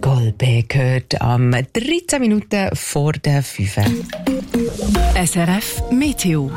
Golbe gehört am 13 Minuten vor der 5. SRF Meteo.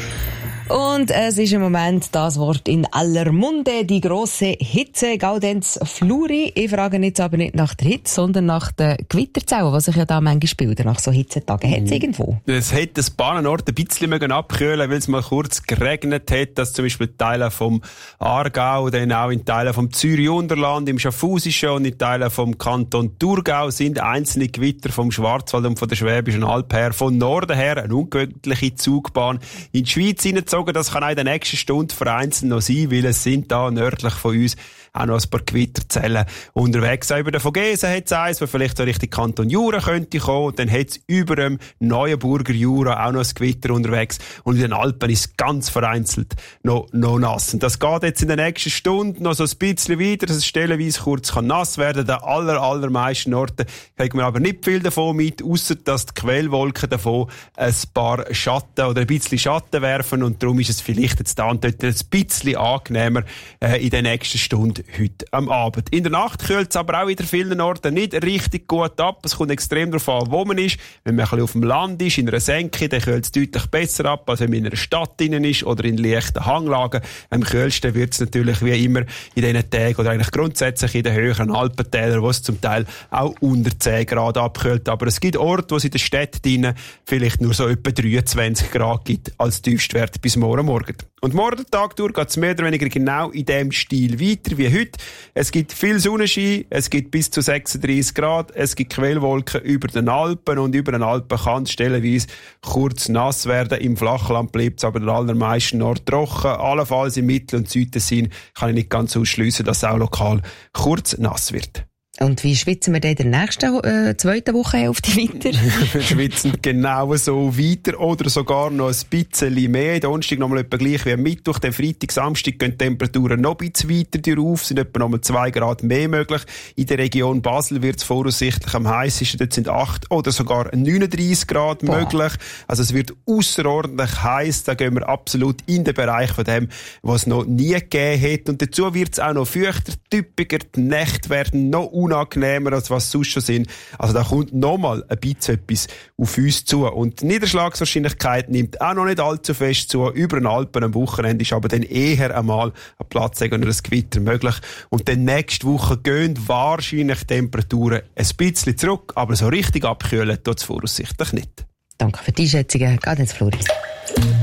Und es ist im Moment das Wort in aller Munde, die grosse Hitze, Gaudenz Fluri. Ich frage jetzt aber nicht nach der Hitze, sondern nach den Gewitterzellen, die sich ja da manchmal bilden nach so Hitzetagen. Hat es irgendwo? Es hätte ein paar Orte ein bisschen abkühlen, weil es mal kurz geregnet hat, dass zum Beispiel Teile vom Aargau, dann auch in Teilen vom Zürich-Unterland, im Schaffhausischen und in Teilen vom Kanton Thurgau sind einzelne Gewitter vom Schwarzwald und von der Schwäbischen Alb her, von Norden her eine ungewöhnliche Zugbahn in die Schweiz hineingezogen. Das kann auch in der nächsten Stunde vereinzelt noch sein, weil es sind da nördlich von uns auch noch ein paar Gewitterzellen unterwegs. Auch über den Vogesen hat es eins, das vielleicht so Richtung Kanton Jura könnte kommen. Und dann hat es über dem Neuenburger Jura auch noch ein Gewitter unterwegs. Und in den Alpen ist es ganz vereinzelt noch nass. Und das geht jetzt in der nächsten Stunde noch so ein bisschen weiter, dass es stellenweise kurz nass werden kann. An den allermeisten Orten kriegt man aber nicht viel davon mit, ausser dass die Quellwolken davon ein paar Schatten oder ein bisschen Schatten werfen. Und darum ist es vielleicht jetzt da und dort ein bisschen angenehmer in der nächsten Stunde heute am Abend. In der Nacht kühlt es aber auch wieder vielen Orten nicht richtig gut ab. Es kommt extrem darauf an, wo man ist. Wenn man ein bisschen auf dem Land ist, in einer Senke, dann kühlt es deutlich besser ab, als wenn man in einer Stadt drin ist oder in leichten Hanglagen. Am kühlsten wird es natürlich wie immer in diesen Tagen oder eigentlich grundsätzlich in den höheren Alpentälern, wo es zum Teil auch unter 10 Grad abkühlt. Aber es gibt Orte, wo es in der Stadt drin vielleicht nur so etwa 23 Grad gibt als Tiefstwert bis morgen. Und morgen Tag durch geht es mehr oder weniger genau in dem Stil weiter wie heute. Es gibt viel Sonnenschein, es gibt bis zu 36 Grad, es gibt Quellwolken über den Alpen und über den Alpen kann es stellenweise kurz nass werden. Im Flachland bleibt es aber in allermeisten Orten trocken. Allenfalls im Mittel- und Südtessin kann ich nicht ganz ausschliessen, dass es auch lokal kurz nass wird. Und wie schwitzen wir dann in der nächsten zweiten Wochenhälfte weiter? Wir schwitzen genau so weiter oder sogar noch ein bisschen mehr. Donnerstag noch mal etwa gleich wie am Mittwoch. Dann Freitag, Samstag gehen die Temperaturen noch ein bisschen weiter rauf. Es sind etwa noch mal 2 Grad mehr möglich. In der Region Basel wird es voraussichtlich am heißesten. Dort sind 8 oder sogar 39 Grad möglich. Also es wird ausserordentlich heiß. Da gehen wir absolut in den Bereich von dem, was es noch nie gegeben hat. Und dazu wird es auch noch feuchter, typischer. Die Nächte werden noch unangenehmer, als was sonst schon sind. Also da kommt nochmal ein bisschen etwas auf uns zu. Und die Niederschlagswahrscheinlichkeit nimmt auch noch nicht allzu fest zu. Über den Alpen am Wochenende ist aber dann eher einmal ein Platz oder ein Gewitter möglich. Und dann nächste Woche gehen wahrscheinlich Temperaturen ein bisschen zurück, aber so richtig abkühlen tut es voraussichtlich nicht. Danke für die Einschätzungen. Gaudenz Fluri.